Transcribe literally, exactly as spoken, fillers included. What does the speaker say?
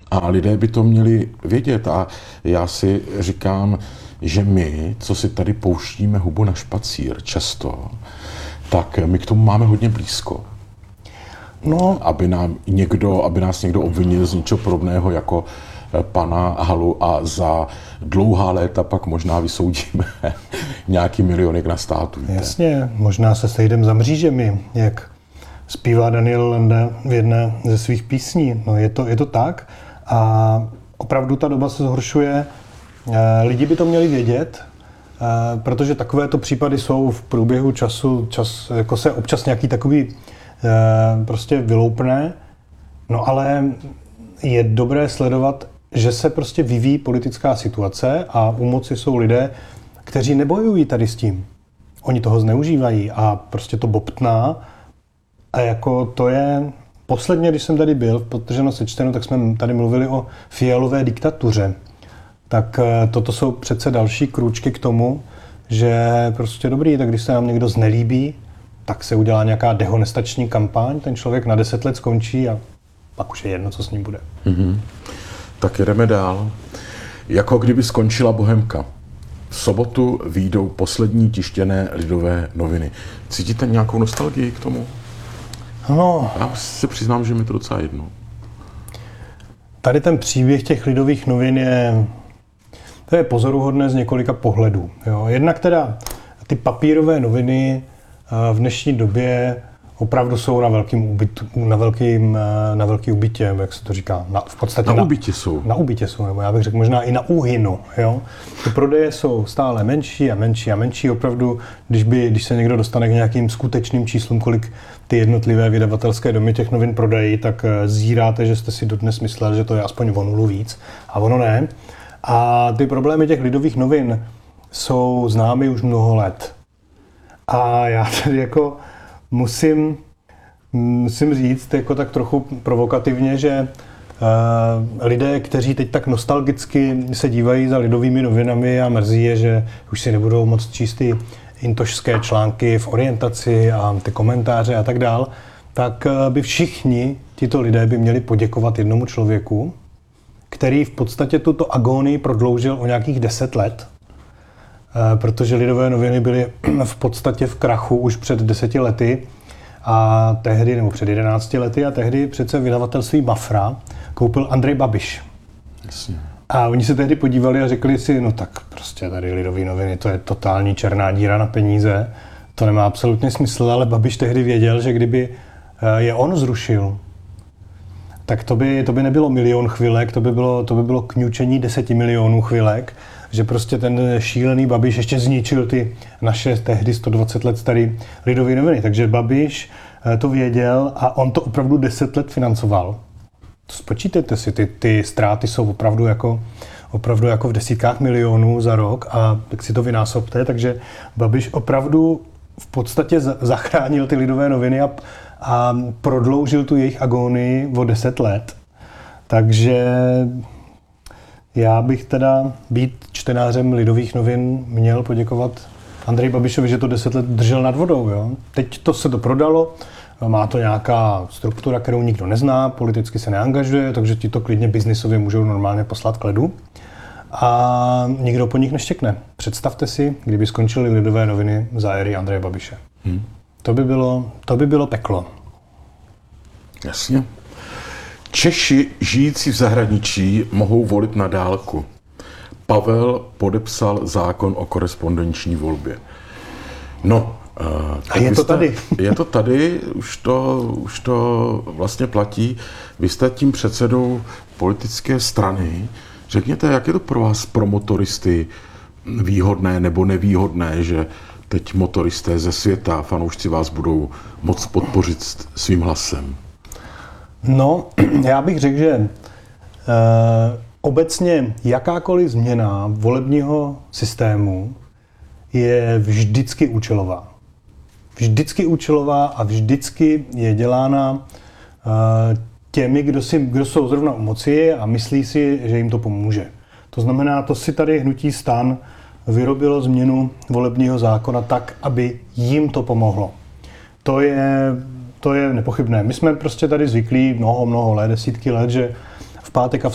A lidé by to měli vědět. A já si říkám, že my, co si tady pouštíme hubu na špacír často, tak my k tomu máme hodně blízko. No, aby, nám někdo, aby nás někdo obvinil z něčeho podobného jako pana Halu a za dlouhá léta pak možná vysoudíme nějaký milionek na státu. Jasně, možná se sejdem za mřížemi, jak zpívá Daniel Landa v jedné ze svých písní. No je to, je to tak a opravdu ta doba se zhoršuje. Lidi by to měli vědět, protože takovéto případy jsou v průběhu času, čas, jako se občas nějaký takový prostě vyloupne, no ale je dobré sledovat, že se prostě vyvíjí politická situace a u moci jsou lidé, kteří nebojují tady s tím. Oni toho zneužívají a prostě to bobtná a jako to je... Posledně, když jsem tady byl, protože no sečteno, tak jsme tady mluvili o Fialové diktatuře. Tak toto jsou přece další krůčky k tomu, že prostě dobrý, tak když se nám někdo znelíbí, tak se udělá nějaká dehonestační kampaň, ten člověk na deset let skončí a pak už je jedno, co s ním bude. Mm-hmm. Tak jdeme dál. Jako kdyby skončila Bohemka. V sobotu vyjdou poslední tištěné Lidové noviny. Cítíte nějakou nostalgii k tomu? No. Já se přiznám, že mi to docela jedno. Tady ten příběh těch Lidových novin je, to je pozoruhodné z několika pohledů. Jo. Jednak teda ty papírové noviny v dnešní době opravdu jsou na velkým ubytu, na velkým, na velký ubytě, jak se to říká. Na, v podstatě na, na ubytě jsou. Na ubytě jsou, nebo já bych řekl možná i na úhynu. Jo. Ty prodeje jsou stále menší a menší a menší. Opravdu, když, by, když se někdo dostane k nějakým skutečným číslům, kolik ty jednotlivé vydavatelské domy těch novin prodají, tak zíráte, že jste si dodnes mysleli, že to je aspoň o nulu víc. A ono ne. A ty problémy těch Lidových novin jsou známy už mnoho let. A já tady jako musím, musím říct jako tak trochu provokativně, že uh, lidé, kteří teď tak nostalgicky se dívají za Lidovými novinami a mrzí je, že už si nebudou moc číst ty intošské články v Orientaci a ty komentáře a tak dál, tak uh, by všichni tito lidé by měli poděkovat jednomu člověku, který v podstatě tuto agónii prodloužil o nějakých deset let. Protože Lidové noviny byly v podstatě v krachu už před deseti lety a tehdy, nebo před jedenácti lety a tehdy přece vydavatelství Mafra koupil Andrej Babiš. Jasně. A oni se tehdy podívali a řekli si, no tak prostě tady Lidové noviny, to je totální černá díra na peníze, to nemá absolutně smysl, ale Babiš tehdy věděl, že kdyby je on zrušil, tak to by, to by nebylo milion chvilek, to by bylo, to by bylo kňučení deseti milionů chvilek, že prostě ten šílený Babiš ještě zničil ty naše tehdy sto dvacet let staré Lidové noviny. Takže Babiš to věděl a on to opravdu deset let financoval. To spočítejte si, ty, ty ztráty jsou opravdu jako, opravdu jako v desítkách milionů za rok a tak si to vynásobte. Takže Babiš opravdu v podstatě zachránil ty Lidové noviny a, a prodloužil tu jejich agónii o deset let. Takže já bych teda být čtenářem Lidových novin měl poděkovat Andreji Babišovi, že to deset let držel nad vodou. Jo? Teď to se to prodalo, má to nějaká struktura, kterou nikdo nezná, politicky se neangažuje, takže ti to klidně biznisově můžou normálně poslat k ledu a nikdo po nich neštěkne. Představte si, kdyby skončily Lidové noviny za éry Andreje Babiše. Hmm. To by bylo, to by bylo peklo. Jasně. Češi žijící v zahraničí mohou volit na dálku. Pavel podepsal zákon o korespondenční volbě. No, a je to jste, tady. Je to tady, už to, už to vlastně platí. Vy jste tím předsedou politické strany. Řekněte, jak je to pro vás, pro motoristy, výhodné nebo nevýhodné, že teď motoristé ze světa, fanoušci vás budou moc podpořit svým hlasem? No, já bych řekl, že e, obecně jakákoliv změna volebního systému je vždycky účelová. Vždycky účelová a vždycky je dělána e, těmi, kdo, si, kdo jsou zrovna u moci a myslí si, že jim to pomůže. To znamená, to si tady hnutí STAN vyrobilo změnu volebního zákona tak, aby jim to pomohlo. To je... To je nepochybné. My jsme prostě tady zvyklí mnoho, mnoho let, desítky let, že v pátek a v